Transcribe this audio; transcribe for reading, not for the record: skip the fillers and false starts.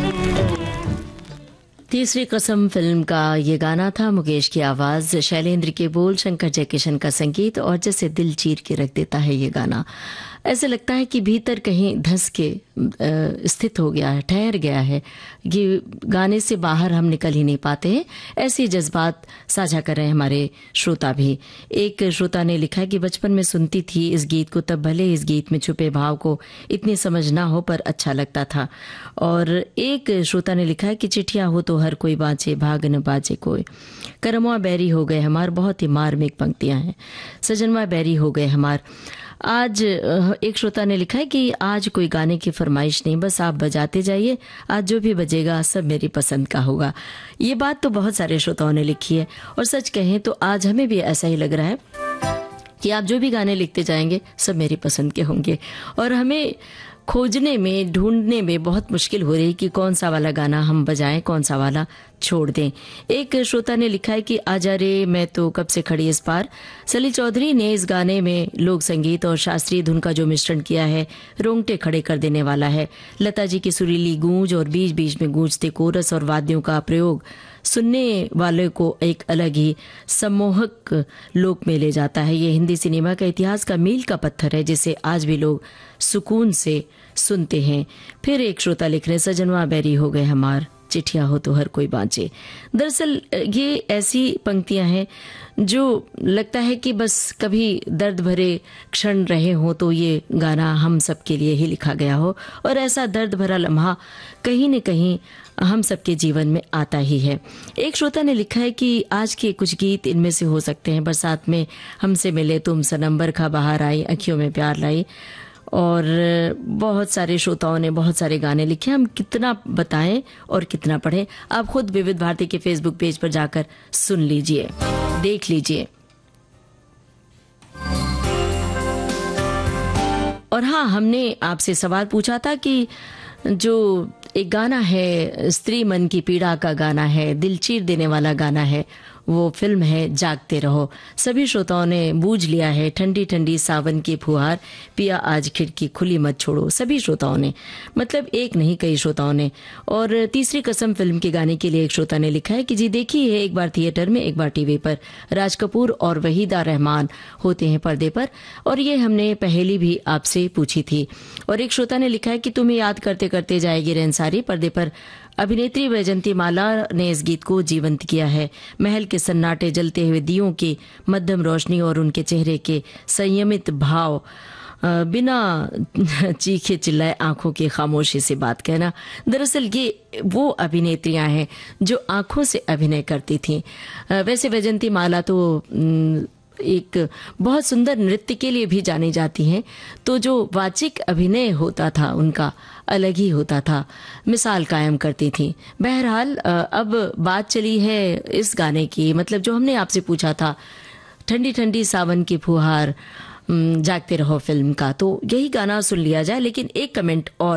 तीसरी कसम फिल्म का ये गाना था। मुकेश की आवाज, शैलेंद्र के बोल, शंकर जयकिशन का संगीत, और जैसे दिल चीर के रख देता है ये गाना। ऐसे लगता है कि भीतर कहीं धंस के स्थित हो गया है, ठहर गया है। ये गाने से बाहर हम निकल ही नहीं पाते हैं। ऐसे जज्बात साझा कर रहे हैं हमारे श्रोता भी। एक श्रोता ने लिखा है कि बचपन में सुनती थी इस गीत को, तब भले इस गीत में छुपे भाव को इतनी समझ ना हो, पर अच्छा लगता था। और एक श्रोता ने लिखा है कि चिट्ठियां हो तो हर कोई बाँचे, भाग न बाजे कोई, करमवा बैरी हो गए हमार। बहुत ही मार्मिक पंक्तियां हैं। सजनवा बैरी हो गए हमार। आज एक श्रोता ने लिखा है कि आज कोई गाने की फरमाइश नहीं, बस आप बजाते जाइए, आज जो भी बजेगा सब मेरी पसंद का होगा। ये बात तो बहुत सारे श्रोताओं ने लिखी है, और सच कहें तो आज हमें भी ऐसा ही लग रहा है कि आप जो भी गाने लिखते जाएंगे सब मेरी पसंद के होंगे। और हमें खोजने में, ढूंढने में बहुत मुश्किल हो रही कि कौन सा वाला गाना हम बजाएं, कौन सा वाला छोड़ दें। एक श्रोता ने लिखा है कि आजा रे मैं तो कब से खड़ी इस पार। सली चौधरी ने इस गाने में लोक संगीत और शास्त्रीय धुन का जो मिश्रण किया है, रोंगटे खड़े कर देने वाला है। लता जी की सुरीली गूंज और बीच बीच में गूंजते कोरस और वाद्यों का प्रयोग सुनने वाले को एक अलग ही सम्मोहक लोक में ले जाता है। ये हिंदी सिनेमा का इतिहास का मील का पत्थर है, जिसे आज भी लोग सुकून से सुनते हैं। फिर एक श्रोता लिख रहे, सजनवा बैरी हो गए हमार, चिट्ठियां हो तो हर कोई बाँचे। दरअसल ये ऐसी पंक्तियां हैं जो लगता है कि बस कभी दर्द भरे क्षण रहे हो तो ये गाना हम सब के लिए ही लिखा गया हो, और ऐसा दर्द भरा लम्हा कहीं न कहीं हम सबके जीवन में आता ही है। एक श्रोता ने लिखा है कि आज के कुछ गीत इनमें से हो सकते हैं। बरसात में हमसे मिले तुम, सनम बरखा बाहर आई, अखियों में प्यार लाई। और बहुत सारे श्रोताओं ने बहुत सारे गाने लिखे। हम कितना बताएं और कितना पढ़ें, आप खुद विविध भारती के फेसबुक पेज पर जाकर सुन लीजिए, देख लीजिए। और हाँ, हमने आपसे सवाल पूछा था कि जो एक गाना है, स्त्री मन की पीड़ा का गाना है, दिल चीर देने वाला गाना है, वो फिल्म है जागते रहो। सभी श्रोताओं ने बूझ लिया है। ठंडी ठंडी सावन की फुहार, पिया आज खिड़की खुली मत छोड़ो। सभी श्रोताओं ने, मतलब एक नहीं कई श्रोताओं ने। और तीसरी कसम फिल्म के गाने के लिए एक श्रोता ने लिखा है कि जी देखी है, एक बार थिएटर में, एक बार टीवी पर। राज कपूर और वहीदा रहमान होते हैं पर्दे पर, और ये हमने पहली भी आपसे पूछी थी। और एक श्रोता ने लिखा है कि तुम्हें याद करते करते जाएगी रेंसारी, पर्दे पर अभिनेत्री वैजंती माला ने इस गीत को जीवंत किया है। महल के सन्नाटे, जलते हुए दियों की मध्यम रोशनी और उनके चेहरे के संयमित भाव, बिना चीखे चिल्लाए आंखों की खामोशी से बात कहना। दरअसल ये वो अभिनेत्रियां हैं जो आंखों से अभिनय करती थीं। वैसे वैजंती माला तो एक बहुत सुंदर नृत्य के लिए भी जानी जाती हैं, तो जो वाचिक अभिनय होता था उनका अलग ही होता था, मिसाल कायम करती थी। बहरहाल अब बात चली है इस गाने की, मतलब जो हमने आपसे पूछा था, ठंडी ठंडी सावन की फुहार, जागते रहो फिल्म का, तो यही गाना सुन लिया जाए। लेकिन एक कमेंट और